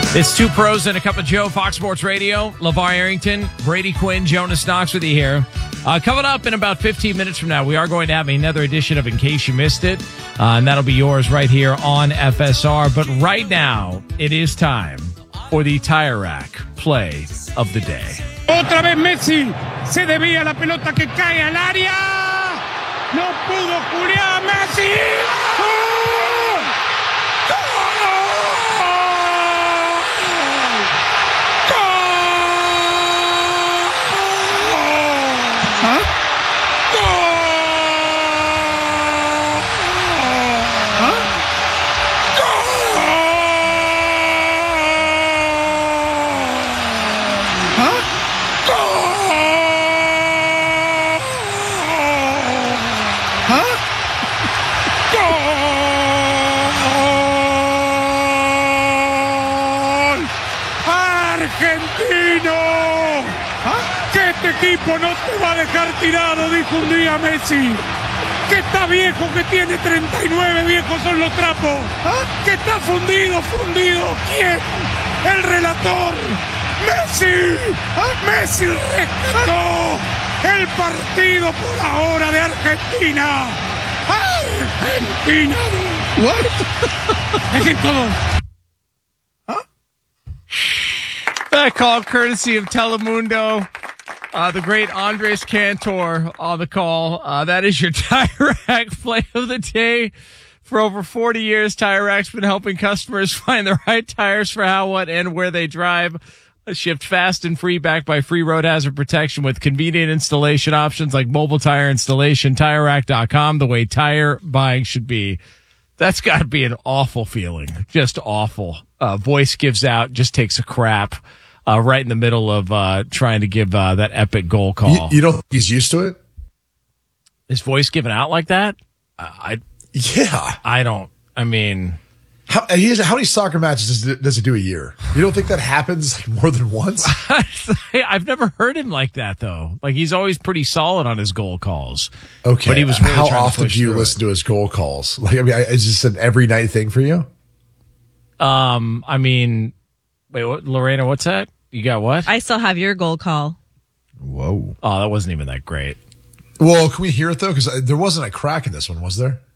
It's Two Pros and a Cup of Joe, Fox Sports Radio. LeVar Arrington, Brady Quinn, Jonas Knox with you here. Coming up in about 15 minutes from now, we are going to have another edition of In Case You Missed It, and that'll be yours right here on FSR. But right now, it is time for the Tire Rack Play of the Day. Otra vez Messi, se desvía la pelota que cae al área. No pudo Julián Messi. ¡Gol! ¡Gol! ¡Argentino! Que este equipo no te va a dejar tirado, dijo un día Messi. Que está viejo, que tiene 39, viejos son los trapos. Que está fundido. ¿Quién? El relator. Messi. Messi rescató el partido por ahora de Argentina. Argentina. What? Dejen todo. That call courtesy of Telemundo. The great Andres Cantor on the call. That is your Tire Rack Play of the Day. For over 40 years, Tire Rack's been helping customers find the right tires for how, what, and where they drive. Shipped fast and free, backed by free road hazard protection with convenient installation options like mobile tire installation. TireRack.com, the way tire buying should be. That's got to be an awful feeling. Just awful. Voice gives out, just takes a crap. Right in the middle of trying to give that epic goal call. You don't think he's used to it? His voice giving out like that? Yeah. I don't. I mean, how many soccer matches does he do a year? You don't think that happens like more than once? I've never heard him like that, though. Like, he's always pretty solid on his goal calls. Okay. But he was really how trying often to push do you through listen to his goal calls? Like, I mean, is this an every night thing for you? I mean, wait, what, Lorena, what's that? You got what? I still have your goal call. Whoa. Oh, that wasn't even that great. Well, can we hear it, though? Because there wasn't a crack in this one, was there?